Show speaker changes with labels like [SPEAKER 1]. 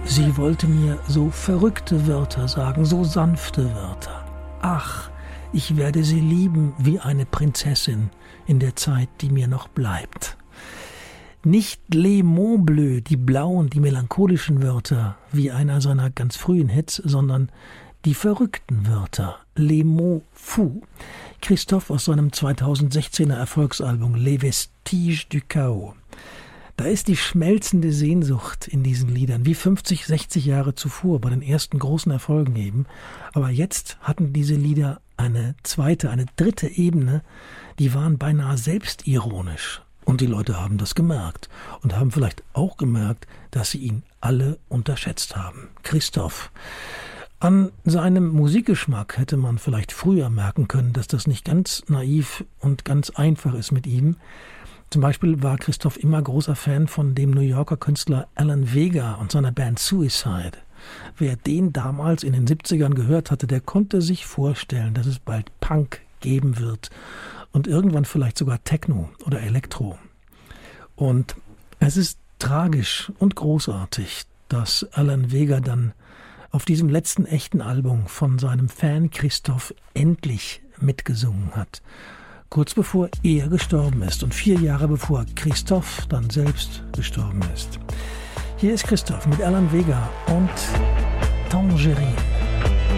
[SPEAKER 1] Sie wollte mir so verrückte Wörter sagen, so sanfte Wörter. Ach, ich werde sie lieben wie eine Prinzessin in der Zeit, die mir noch bleibt. Nicht les mots bleus, die blauen, die melancholischen Wörter, wie einer seiner ganz frühen Hits, sondern die verrückten Wörter, les mots fous. Christoph aus seinem 2016er Erfolgsalbum Les Vestiges du Chaos. Da ist die schmelzende Sehnsucht in diesen Liedern, wie 50, 60 Jahre zuvor, bei den ersten großen Erfolgen eben. Aber jetzt hatten diese Lieder eine zweite, eine dritte Ebene, die waren beinahe selbstironisch. Und die Leute haben das gemerkt und haben vielleicht auch gemerkt, dass sie ihn alle unterschätzt haben. Christoph. An seinem Musikgeschmack hätte man vielleicht früher merken können, dass das nicht ganz naiv und ganz einfach ist mit ihm. Zum Beispiel war Christoph immer großer Fan von dem New Yorker Künstler Alan Vega und seiner Band Suicide. Wer den damals in den 70ern gehört hatte, der konnte sich vorstellen, dass es bald Punk geben wird und irgendwann vielleicht sogar Techno oder Elektro. Und es ist tragisch und großartig, dass Alan Vega dann auf diesem letzten echten Album von seinem Fan Christoph endlich mitgesungen hat. Kurz bevor er gestorben ist und 4 Jahre bevor Christoph dann selbst gestorben ist. Hier ist Christoph mit Alan Vega und Tangerine.